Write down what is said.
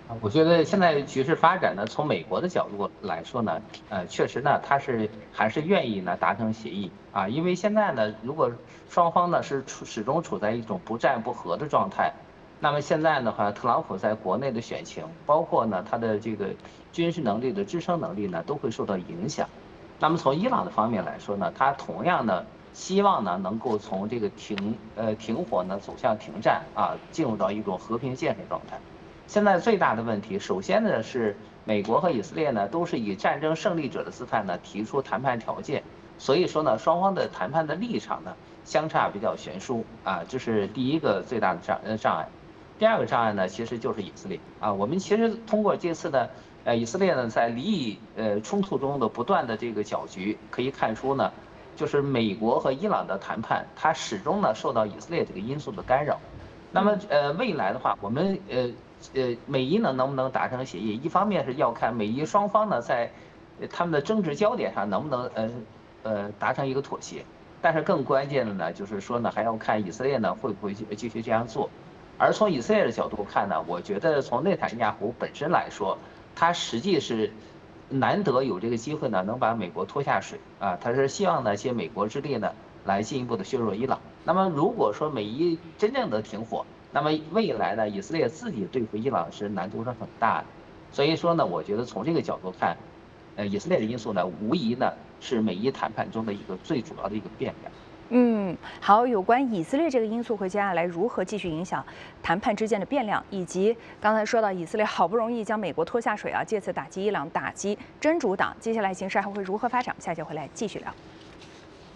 我觉得现在局势发展呢，从美国的角度来说呢，确实呢，他还是愿意呢达成协议啊，因为现在呢，如果双方呢始终处在一种不战不和的状态，那么现在的话，特朗普在国内的选情，包括呢他的这个军事能力的支撑能力呢，都会受到影响。那么从伊朗的方面来说呢，他同样呢希望呢能够从这个停火呢走向停战啊，进入到一种和平建设状态。现在最大的问题，首先呢是美国和以色列呢都是以战争胜利者的姿态呢提出谈判条件，所以说呢双方的谈判的立场呢相差比较悬殊啊，这是第一个最大的障碍。第二个障碍呢其实就是以色列啊，我们其实通过这次的以色列呢在利益冲突中的不断的这个搅局，可以看出呢，就是美国和伊朗的谈判，它始终呢受到以色列这个因素的干扰。那么未来的话，我们美伊呢能不能达成协议？一方面是要看美伊双方呢在他们的政治焦点上能不能达成一个妥协，但是更关键的呢就是说呢还要看以色列呢会不会继续这样做。而从以色列的角度看呢，我觉得从内塔尼亚胡本身来说，他实际是难得有这个机会呢能把美国拖下水啊，他是希望呢借美国之力呢来进一步的削弱伊朗。那么如果说美伊真正的停火，那么未来呢，以色列自己对付伊朗是难度是很大的，所以说呢，我觉得从这个角度看，以色列的因素呢，无疑呢是美伊谈判中的一个最主要的一个变量。 好，有关以色列这个因素会接下来如何继续影响谈判之间的变量，以及刚才说到以色列好不容易将美国拖下水啊，借此打击伊朗、打击真主党，接下来形势还会如何发展？下节回来继续聊。